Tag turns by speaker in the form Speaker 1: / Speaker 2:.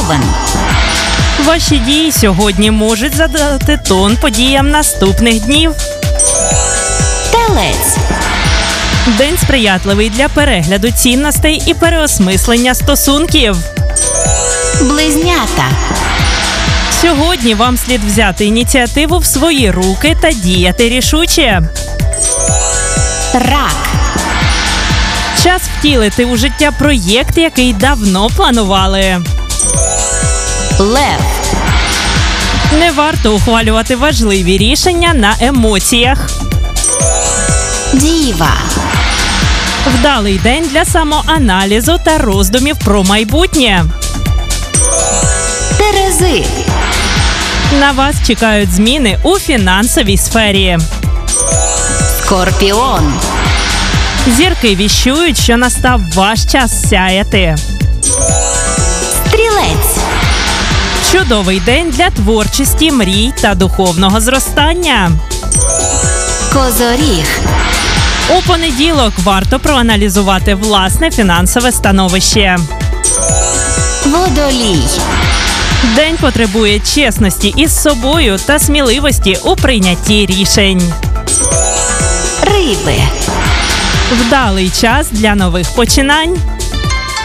Speaker 1: Овен.
Speaker 2: Ваші дії сьогодні можуть задати тон подіям наступних днів.
Speaker 1: Телець.
Speaker 2: День сприятливий для перегляду цінностей і переосмислення стосунків.
Speaker 1: Близнята.
Speaker 2: Сьогодні вам слід взяти ініціативу в свої руки та діяти рішуче.
Speaker 1: Рак.
Speaker 2: Час втілити у життя проєкт, який давно планували.
Speaker 1: Лев.
Speaker 2: Не варто ухвалювати важливі рішення на емоціях.
Speaker 1: Діва.
Speaker 2: Вдалий день для самоаналізу та роздумів про майбутнє.
Speaker 1: Терези.
Speaker 2: На вас чекають зміни у фінансовій сфері.
Speaker 1: Скорпіон.
Speaker 2: Зірки віщують, що настав ваш час сяяти.
Speaker 1: Стрілець.
Speaker 2: Чудовий день для творчості, мрій та духовного зростання.
Speaker 1: Козоріг.
Speaker 2: У понеділок варто проаналізувати власне фінансове становище.
Speaker 1: Водолій.
Speaker 2: День потребує чесності із собою та сміливості у прийнятті рішень.
Speaker 1: Риби.
Speaker 2: Вдалий час для нових починань.